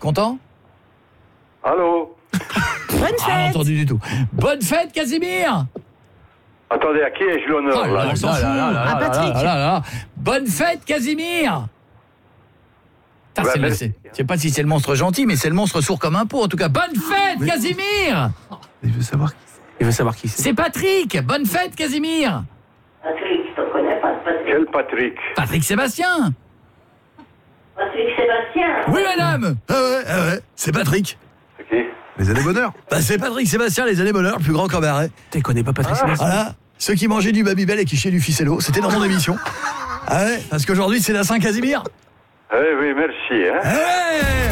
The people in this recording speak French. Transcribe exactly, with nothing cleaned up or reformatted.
Content? Allô? Bonne Ah, fête. entendu du tout. Bonne fête, Casimir. Attendez, à qui ai-je l'honneur, Oh là? là là là là là Ah, là Patrick. là là là. Bonne fête, Casimir. Putain, Ouais, c'est le- merci. c'est- je sais pas si c'est le monstre gentil, mais c'est le monstre sourd comme un pot. En tout cas, bonne fête, Casimir. Il veut savoir qui c'est. Il veut savoir qui c'est. C'est Patrick. Bonne fête, Casimir. Patrick, je te connais pas, Patrick. Quel Patrick? Patrick Sébastien. Patrick Sébastien. Oui, madame. Ah ouais, ah ouais. C'est Patrick. C'est qui? Les années bonheur. Bah, c'est Patrick Sébastien, les années bonheur, le plus grand cabaret. Tu connais pas Patrick Sébastien? Voilà. Ceux qui mangeaient du Babybel et qui chiaient du ficello. C'était dans mon émission. Ah ouais, parce qu'aujourd'hui, c'est la Saint-Casimir. Eh oui, merci, hein? Ah ouais.